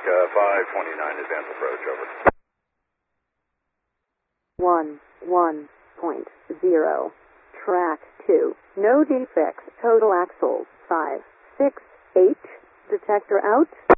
529 advance approach, over. 11.0. Track 2. No defects. Total axles 5, 6, 8. Detector out.